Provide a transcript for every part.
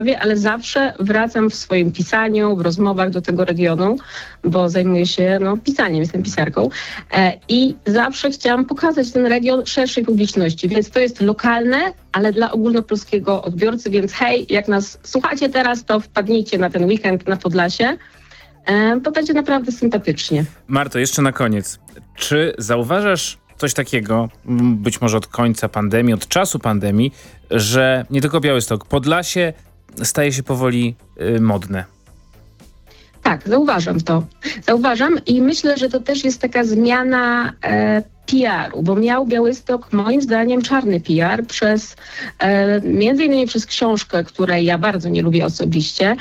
ale zawsze wracam w swoim pisaniu, w rozmowach do tego regionu, bo zajmuję się pisaniem, jestem pisarką i zawsze chciałam pokazać ten region szerszej publiczności, więc to jest lokalne, ale dla ogólnopolskiego odbiorcy, więc hej, jak nas słuchacie teraz, to wpadnijcie na ten weekend na Podlasie, bo będzie naprawdę sympatycznie. Marto, jeszcze na koniec. Czy zauważasz coś takiego, być może od końca pandemii, od czasu pandemii, że nie tylko Białystok, Podlasie staje się powoli modne? Tak, zauważam to. Zauważam i myślę, że to też jest taka zmiana PR-u, bo miał Białystok moim zdaniem czarny PR między innymi przez książkę, której ja bardzo nie lubię osobiście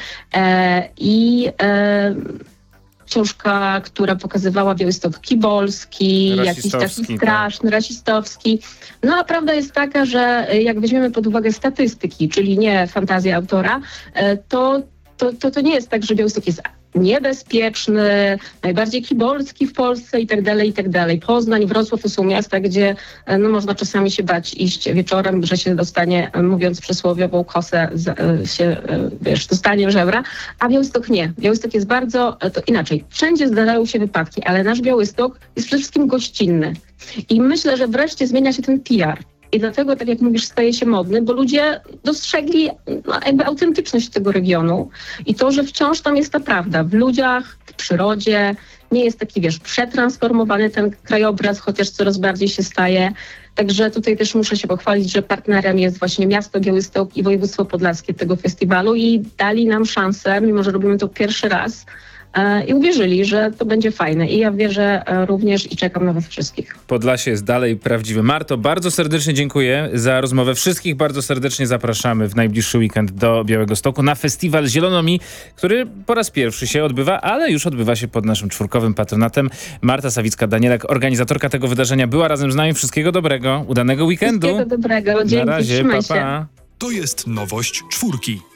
książka, która pokazywała Białystok kibolski, jakiś taki straszny, rasistowski. No a prawda jest taka, że jak weźmiemy pod uwagę statystyki, czyli nie fantazję autora, to nie jest tak, że Białystok jest niebezpieczny, najbardziej kibolski w Polsce i tak dalej. Poznań, Wrocław to są miasta, gdzie można czasami się bać iść wieczorem, że się dostanie, mówiąc przysłowiową kosę, dostanie w żebra, a Białystok nie. Białystok jest bardzo, to inaczej. Wszędzie zdarzają się wypadki, ale nasz Białystok jest przede wszystkim gościnny. I myślę, że wreszcie zmienia się ten PR. I dlatego, tak jak mówisz, staje się modny, bo ludzie dostrzegli jakby autentyczność tego regionu i to, że wciąż tam jest ta prawda w ludziach, w przyrodzie. Nie jest taki, przetransformowany ten krajobraz, chociaż coraz bardziej się staje. Także tutaj też muszę się pochwalić, że partnerem jest właśnie miasto Białystok i województwo podlaskie tego festiwalu i dali nam szansę, mimo że robimy to pierwszy raz, i uwierzyli, że to będzie fajne. I ja wierzę również i czekam na was wszystkich. Podlasie jest dalej prawdziwe. Marto, bardzo serdecznie dziękuję za rozmowę. Wszystkich bardzo serdecznie zapraszamy w najbliższy weekend do Białegostoku na festiwal Zielono Mi, który po raz pierwszy się odbywa, ale już odbywa się pod naszym czwórkowym patronatem. Marta Sawicka-Danielak, organizatorka tego wydarzenia, była razem z nami. Wszystkiego dobrego, udanego weekendu. Wszystkiego dobrego, dzięki, na razie, trzymaj pa. się. To jest nowość czwórki.